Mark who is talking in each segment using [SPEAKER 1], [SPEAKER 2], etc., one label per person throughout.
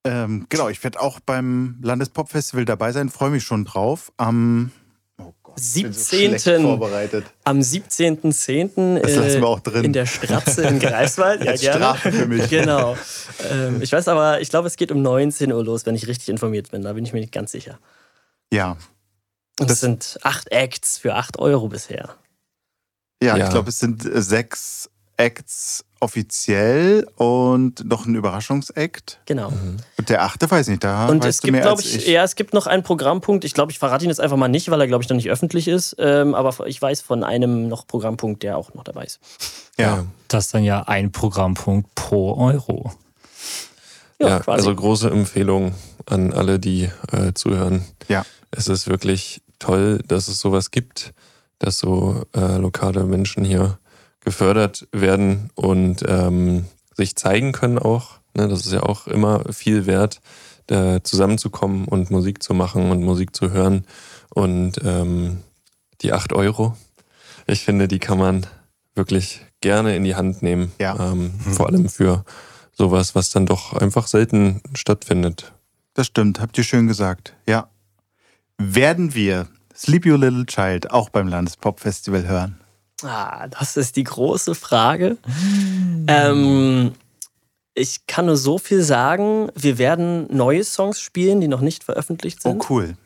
[SPEAKER 1] Genau, ich werde auch beim Landespop-Festival dabei sein, freue mich schon drauf. Am
[SPEAKER 2] 17. Am 17.10.
[SPEAKER 1] Das lassen wir auch drin.
[SPEAKER 2] In der Stratze in Greifswald. Ja,
[SPEAKER 1] als Strafe für mich.
[SPEAKER 2] Genau. Ich weiß aber, ich glaube, es geht um 19 Uhr los, wenn ich richtig informiert bin. Da bin ich mir nicht ganz sicher.
[SPEAKER 1] Ja.
[SPEAKER 2] Und es sind 8 Acts für 8 Euro bisher.
[SPEAKER 1] Ja, ich glaube, es sind 6 Acts offiziell und noch ein Überraschungsakt.
[SPEAKER 2] Genau.
[SPEAKER 1] Und der 8. weiß nicht, da
[SPEAKER 2] und
[SPEAKER 1] weißt
[SPEAKER 2] es gibt,
[SPEAKER 1] du mehr als ich.
[SPEAKER 2] Ja, es gibt noch einen Programmpunkt. Ich glaube, ich verrate ihn jetzt einfach mal nicht, weil er, glaube ich, noch nicht öffentlich ist. Aber ich weiß von einem noch Programmpunkt, der auch noch dabei ist.
[SPEAKER 1] Ja.
[SPEAKER 3] Das ist dann ja ein Programmpunkt pro Euro.
[SPEAKER 4] Ja, also große Empfehlung an alle, die zuhören.
[SPEAKER 1] Ja.
[SPEAKER 4] Es ist wirklich toll, dass es sowas gibt, dass so lokale Menschen hier gefördert werden und sich zeigen können auch. Ne, das ist ja auch immer viel wert, zusammenzukommen und Musik zu machen und Musik zu hören. Und die 8 Euro, ich finde, die kann man wirklich gerne in die Hand nehmen.
[SPEAKER 1] Ja.
[SPEAKER 4] Vor allem für sowas, was dann doch einfach selten stattfindet.
[SPEAKER 1] Das stimmt, habt ihr schön gesagt. Ja. Werden wir Sleep You Little Child auch beim Landespop-Festival hören?
[SPEAKER 2] Das ist die große Frage. Ich kann nur so viel sagen, wir werden neue Songs spielen, die noch nicht veröffentlicht sind.
[SPEAKER 1] Oh, cool.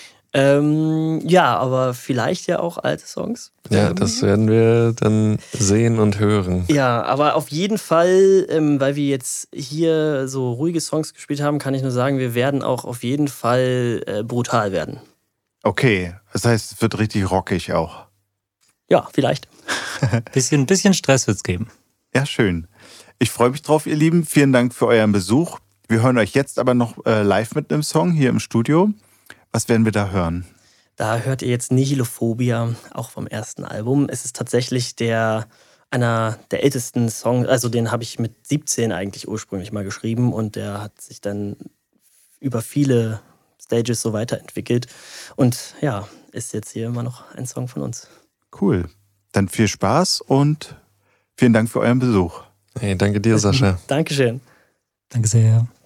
[SPEAKER 2] Ja, aber vielleicht ja auch alte Songs.
[SPEAKER 4] Ja, das werden wir dann sehen und hören.
[SPEAKER 2] Ja, aber auf jeden Fall, weil wir jetzt hier so ruhige Songs gespielt haben, kann ich nur sagen, wir werden auch auf jeden Fall brutal werden.
[SPEAKER 1] Okay, das heißt, es wird richtig rockig auch.
[SPEAKER 2] Ja, vielleicht.
[SPEAKER 3] Bisschen Stress wird's geben.
[SPEAKER 1] Ja, schön. Ich freue mich drauf, ihr Lieben. Vielen Dank für euren Besuch. Wir hören euch jetzt aber noch live mit einem Song hier im Studio. Was werden wir da hören?
[SPEAKER 2] Da hört ihr jetzt Nihilophobia, auch vom ersten Album. Es ist tatsächlich einer der ältesten Songs, also den habe ich mit 17 eigentlich ursprünglich mal geschrieben und der hat sich dann über viele Stages so weiterentwickelt. Und ja, ist jetzt hier immer noch ein Song von uns.
[SPEAKER 1] Cool. Dann viel Spaß und vielen Dank für euren Besuch.
[SPEAKER 4] Hey, danke dir, Sascha.
[SPEAKER 2] Dankeschön.
[SPEAKER 3] Danke sehr.